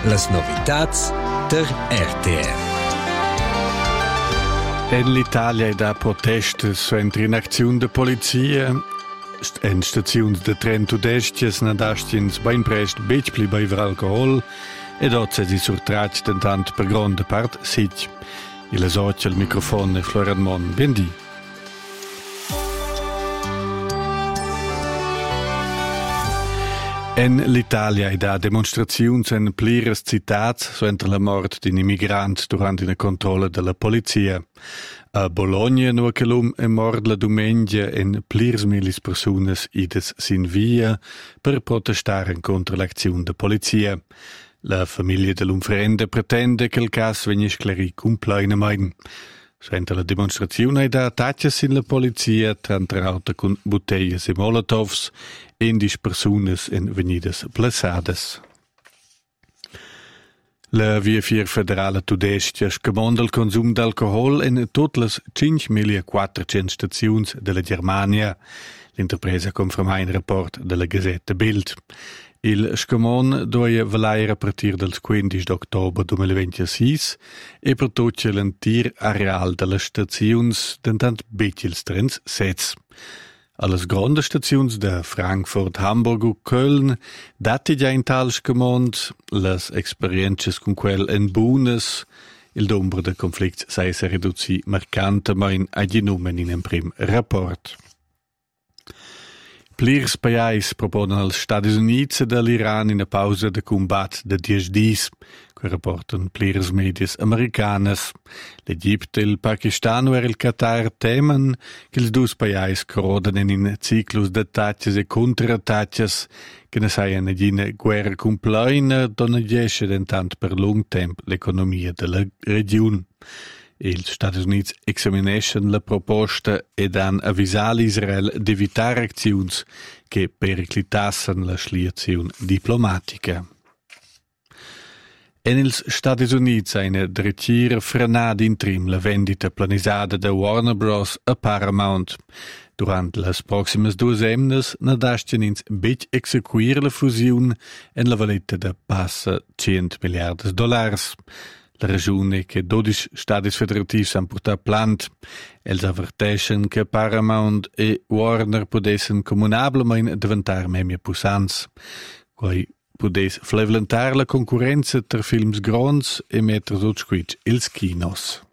Las novitats der RTR. In l'Italia è da proteste suentri in azione de polizia. In stazioni de tren tudestias nadastiens ben prest bec pli beiver alcohol e dort si surtracci tentant per grande part sit. Il associa il microfono e Florian Mon. Bendi. In l'Italia è da demonstrazioni in plires citats suenter la morte di un immigrant durante una controlla della polizia. A Bologna no quelum è mort la domenica in plires milis personas ides sin via per protestare contro l'azione della polizia. La famiglia dell'unfrende pretende che il caso venga sclerito completamente. Suenter la dimostrazione è da attacchi in la polizia trantrauta con bottiglie e molotovs e 10 personas in venidas plaçadas. La via 4 federale tudestia scamonda il consum d'alcohol in tutte le 5.400 stazioni della Germania. L'interpresa conferma in rapport della Gazzetta Bild. Il scamon doia valaire a partir del 15 d'ottobre 2026 e per tutto l'entir areal delle stazioni tentant becils trens sets. Alles grande stazioni da Frankfurt, Hamburg e Köln dati già in tal scamond, las experiences con quel in buones, il numero de conflitti sei se riduci marcantemente agli numeri in un prim rapport. Plirs paesi proponen als Stati Uniti e l'Iran in una pausa de combat de 10 dies, che rapportan plirs medias americanas. L'Egitto, il Pakistan e il Qatar temen che ils dus paesi corroden in ciclus de attacches e contrattacches che ne saian una guerra completa donna gesce dentant per lungo tempo l'economia della regione. Els Stati Uniti examinescen la proposta e dan avvisar l'Israel d'evitar acziuns che periclitassen la sliazione diplomatica. En els Stati Uniti eine dretira frenada in trim la vendita planisada da Warner Bros. A Paramount. Durant las proximas 2 setmanas nadastien ins bec execuir la fusione en la valeta da passa $100 miliardi. La ragione che 12 stati federativi han portat plant. Els averteixen che Paramount e Warner podessen comunablement diventar memia pussants. Quai podes fleventar la concorrenza tra films grons e metter sotto ils kinos.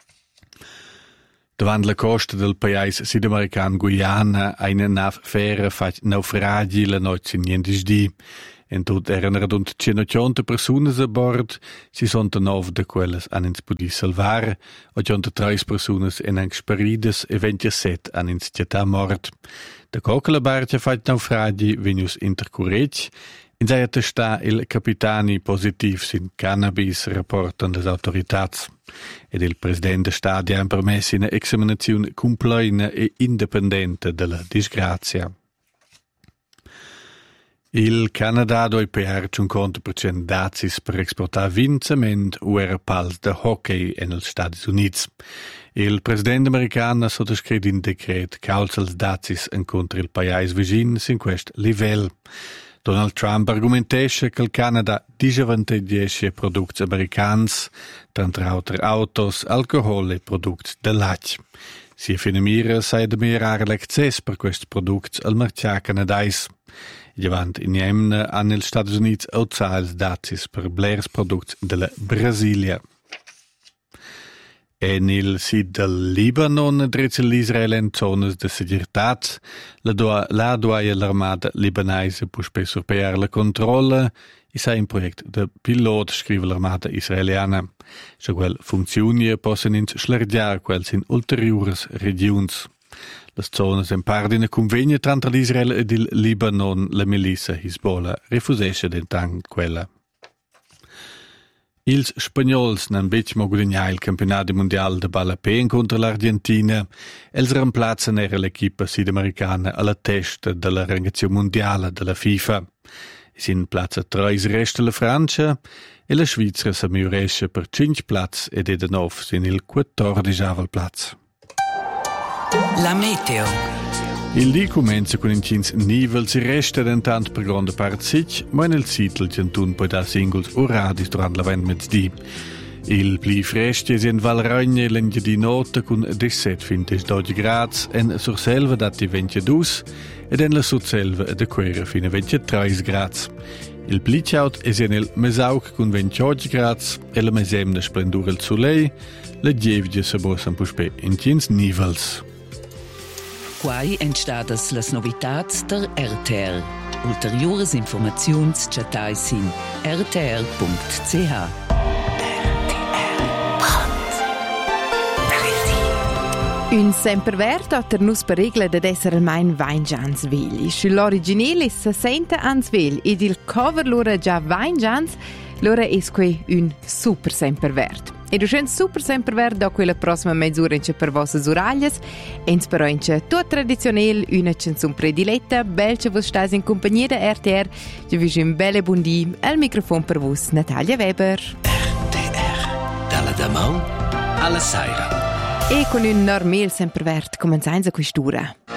Davant la costa del paese sudamericano Guyana eine navfera fac naufragi la notte in niendisdi. En tot erano rund 180 personas a bord, 69 de quelles han ins pudi salvar, 83 personas en ang sparidas e 27 han ins città mort. Da coca la barca fac naufragi venius intercurrec, in sei attestà il capitani positivs in cannabis rapportan les autoritats. Ed il presidente stadia han permessi una examinazione completa e indipendente della disgrazia. Il Canada doi per 50% dazis per esportar vincement uera pals de hockey negli Stati Uniti. Il presidente americano ha sottoscritto un decreto causa els dazis incontro il paese vicino in questo livello. Donald Trump argumentesce che il Canada disavantagesce prodotti americani, tra altri autos, alcohol e prodotti del latte. Si finimira sai de mirar l'accesso per questi prodotti al mercato canadese. Davant in Jemna hanno gli Stati Uniti outsals dazis per blers prodotti della Brasilia. E nel sud del Libanon drezza l'Israele in zonas de segurità, la doia l'armata libanese può spesso per la controlla e sai un progetto de pilot, scrive l'armata israeliana. Se quel funzioni possono inslargiare quels in ulteriores regions. Le zone in part in convegno tra l'Israele ed il Libanon, la milizia Hezbollah refusesce d'entang quella. Ils spagnols nan bec mo guadagnare il campionato mondiale de ballapé contro l'Argentina. Els reemplazzano l'equipa sudamericana alla testa della rangazione mondiale della FIFA. In piazza 3 resta la Francia e la Svizzera si miuresce per 5 platz ed è in il 14º platz. La meteo. Il dì comincia con incins nivel, si resta d'intanto per grande parte sic, ma nel titolo c'entun poi da singles o radis durante la mezz'dì. Il pli fresco è in Val Rogna l'enghe di notte con 17 fins 12 gradi, en sur selva dati 22 ed en la sotselva de quera fino a 23 gradi. Il pli ciaut è nel Mesauk con 28 gradi e la mesemna splendura il soleil, le gievige se bossan puspè in cins nivels. Quai entstadas las novitats der RTR. Ulteriores informaziuns chatais in rtr.ch. Un sempervert ha per nus per regla de esser almain vaingians vegli. L'originale è 60 ans vegli ed il cover lura già vaingians, lura es qui un super sempervert. Ed un super sempervert da quella prossima mezz'ora in per vostre uraglias, ens però in tutto tradizionale una canzone prediletta, belce vos stais in compagnia da RTR, io vi un belle buondì, al microfono per vos Natalia Weber. RTR, dalla Damau alla Saira. E con un normal sempervert comenziamo a quest'ora.